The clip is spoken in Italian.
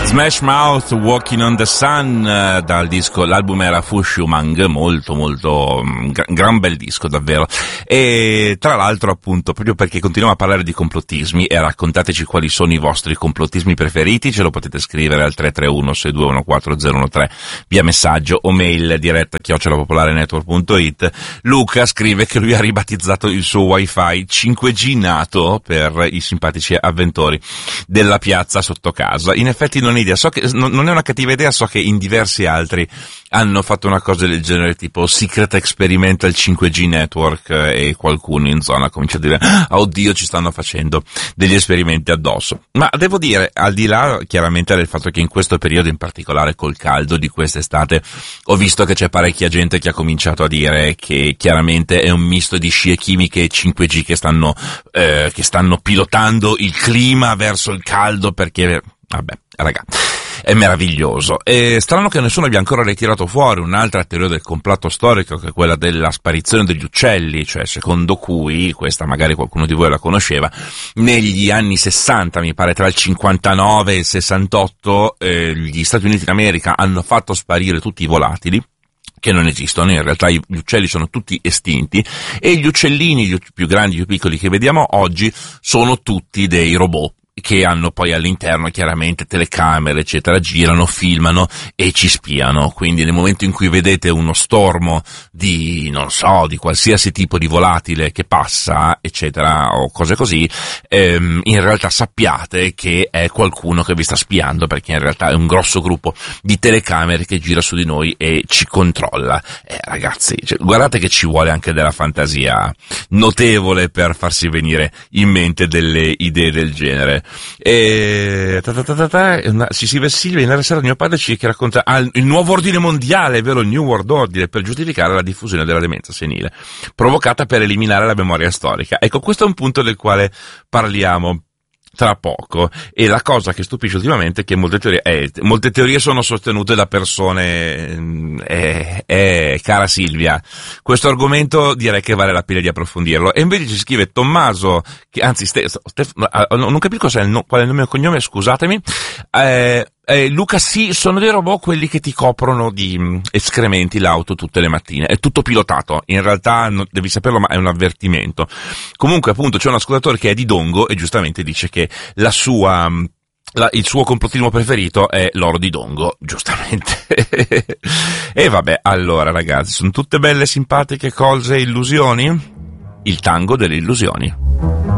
Smash Mouth, Walking on the Sun, dal disco, l'album era Fushumang, molto gran bel disco davvero. E tra l'altro, appunto, proprio perché continuiamo a parlare di complottismi, e raccontateci quali sono i vostri complottismi preferiti, ce lo potete scrivere al 331-6214013 via messaggio o mail diretta @popolarenetwork.it. Luca scrive che lui ha ribattezzato il suo wifi 5G nato per i simpatici avventori della piazza sotto casa. In effetti non è idea, so che non è una cattiva idea, so che in diversi altri hanno fatto una cosa del genere, tipo Secret Experimental 5G Network, e qualcuno in zona comincia a dire oddio, ci stanno facendo degli esperimenti addosso. Ma devo dire, al di là chiaramente del fatto che in questo periodo, in particolare col caldo di quest'estate, ho visto che c'è parecchia gente che ha cominciato a dire che chiaramente è un misto di scie chimiche e 5G che stanno pilotando il clima verso il caldo, perché vabbè, raga, è meraviglioso. E strano che nessuno abbia ancora ritirato fuori un'altra teoria del complotto storico, che è quella della sparizione degli uccelli, cioè secondo cui, questa magari qualcuno di voi la conosceva, negli anni 60, mi pare tra il 59 e il 68, gli Stati Uniti d'America hanno fatto sparire tutti i volatili, che non esistono, in realtà gli uccelli sono tutti estinti, e gli uccellini, gli più grandi, più piccoli che vediamo oggi, sono tutti dei robot, che hanno poi all'interno chiaramente telecamere, eccetera, girano, filmano e ci spiano. Quindi nel momento in cui vedete uno stormo di, non so, di qualsiasi tipo di volatile che passa, eccetera, o cose così, in realtà sappiate che è qualcuno che vi sta spiando, perché in realtà è un grosso gruppo di telecamere che gira su di noi e ci controlla. Ragazzi, cioè, guardate che ci vuole anche della fantasia notevole per farsi venire in mente delle idee del genere. E si scrive Silvia, in sera mio padre che racconta il nuovo ordine mondiale, vero, il New World Order, per giustificare la diffusione della demenza senile provocata per eliminare la memoria storica. Ecco, questo è un punto del quale parliamo tra poco, e la cosa che stupisce ultimamente è che molte teorie sono sostenute da persone, cara Silvia, questo argomento direi che vale la pena di approfondirlo. E invece ci scrive Tommaso, che anzi non capisco qual è il nome e il cognome, scusatemi, Luca, sì, sono dei robot quelli che ti coprono di escrementi l'auto tutte le mattine. È tutto pilotato. In realtà devi saperlo, ma è un avvertimento. Comunque, appunto, c'è un ascoltatore che è di Dongo e giustamente dice che il suo complottismo preferito è l'oro di Dongo, giustamente. E vabbè, allora ragazzi, sono tutte belle, simpatiche cose, illusioni? Il tango delle illusioni.